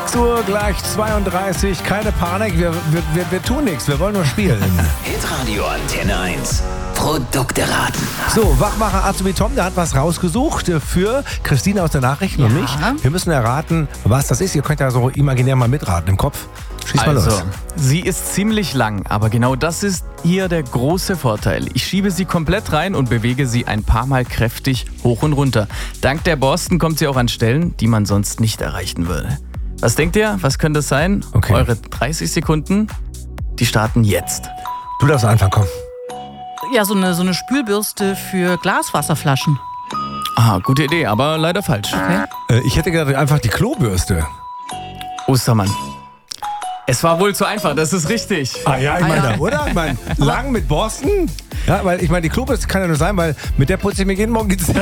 6 Uhr gleich 32. Keine Panik, wir tun nichts, wir wollen nur spielen. Hitradio Antenne 1. Produkte raten. So, Wachmacher Azubi Tom, der hat was rausgesucht für Christine aus der Nachrichten und mich. Wir müssen erraten, was das ist. Ihr könnt ja so imaginär mal mitraten im Kopf. Schieß mal los. Sie ist ziemlich lang, aber genau das ist hier der große Vorteil. Ich schiebe sie komplett rein und bewege sie ein paar Mal kräftig hoch und runter. Dank der Borsten kommt sie auch an Stellen, die man sonst nicht erreichen würde. Was denkt ihr? Was könnte es sein? Okay. Eure 30 Sekunden, die starten jetzt. Du darfst anfangen, komm. Ja, so eine Spülbürste für Glaswasserflaschen. Ah, gute Idee, aber leider falsch. Okay. Ich hätte gedacht, einfach die Klobürste. Ostermann. Es war wohl zu einfach, das ist richtig. Ah ja, ich meine, oder? Ich meine, lang mit Borsten? Ja, weil ich meine, die Klobürste kann ja nur sein, weil mit der putze ich mir jeden Morgen die Zähne.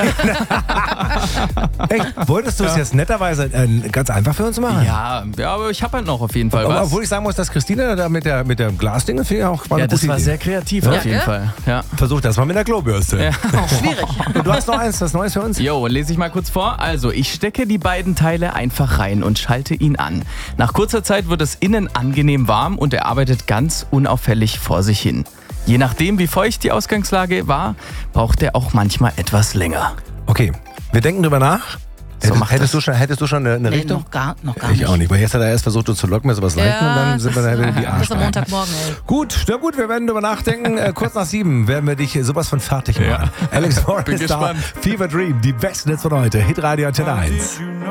Echt? Wolltest du es jetzt netterweise ganz einfach für uns machen? Ja, aber ich habe halt noch auf jeden Fall Aber was. obwohl ich sagen muss, dass Christine da mit der Glasdinge finde ich auch mal Ja, eine das gute war Idee. sehr kreativ auf jeden Fall. Ja. Versuch das mal mit der Klobürste. Ja. Schwierig. Und du hast noch was Neues für uns? Jo, lese ich mal kurz vor. Also, ich stecke die beiden Teile einfach rein und schalte ihn an. Nach kurzer Zeit wird es innen angenehm warm und er arbeitet ganz unauffällig vor sich hin. Je nachdem, wie feucht die Ausgangslage war, braucht er auch manchmal etwas länger. Okay, wir denken drüber nach. Hättest du schon eine Nee, Richtung? noch gar Ich nicht. auch nicht, weil jetzt hat er erst versucht, uns zu locken mit sowas Leichten und dann sind wir da wieder die Das ist Arschbeine. am Montagmorgen, ey. Gut, na gut, wir werden drüber nachdenken. Kurz nach 7 werden wir dich sowas von fertig machen. Alex Morris Bin ist da. gespannt. Fever Dream, die besten Hits von heute. Hitradio Antenne 1.